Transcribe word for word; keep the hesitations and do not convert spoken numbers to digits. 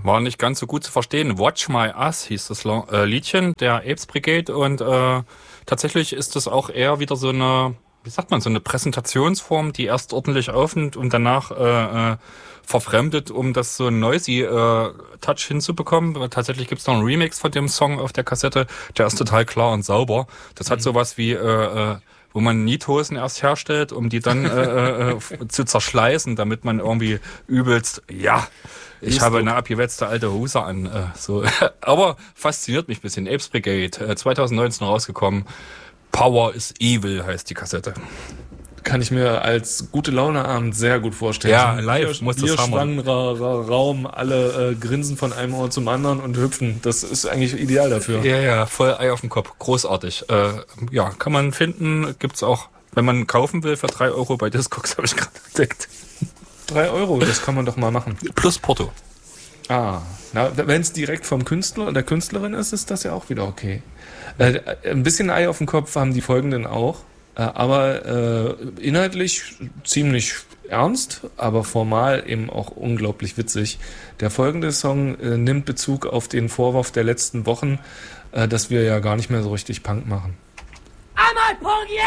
war nicht ganz so gut zu verstehen. Watch My Ass hieß das äh, Liedchen der Apes Brigade und äh, tatsächlich ist das auch eher wieder so eine, wie sagt man, so eine Präsentationsform, die erst ordentlich aufnimmt und danach äh, äh, verfremdet, um das so ein noisy äh, Touch hinzubekommen. Tatsächlich gibt's noch einen Remix von dem Song auf der Kassette, der ist total klar und sauber. Das hat sowas wie, äh, äh, wo man Niethosen erst herstellt, um die dann äh, äh, zu zerschleißen, damit man irgendwie übelst, ja, ich Ist habe gut. eine abgewetzte alte Hose an. Äh, so. Aber fasziniert mich ein bisschen. Apes Brigade, äh, zwanzig neunzehn rausgekommen. Power is Evil heißt die Kassette. Kann ich mir als gute Laune-Abend sehr gut vorstellen. Ja, So ein live Bier, muss das bierschwangerer Ra- Raum, alle äh, grinsen von einem Ohr zum anderen und hüpfen. Das ist eigentlich ideal dafür. Ja, ja, voll Ei auf dem Kopf. Großartig. Äh, ja, kann man finden. Gibt's auch, wenn man kaufen will, für drei Euro bei Discogs, habe ich gerade entdeckt. Drei Euro, das kann man doch mal machen. Plus Porto. Ah, wenn es direkt vom Künstler, der Künstlerin ist, ist das ja auch wieder okay. Äh, ein bisschen Ei auf dem Kopf haben die folgenden auch, äh, aber äh, inhaltlich ziemlich ernst, aber formal eben auch unglaublich witzig. Der folgende Song äh, nimmt Bezug auf den Vorwurf der letzten Wochen, äh, dass wir ja gar nicht mehr so richtig Punk machen. I'm not punk yet!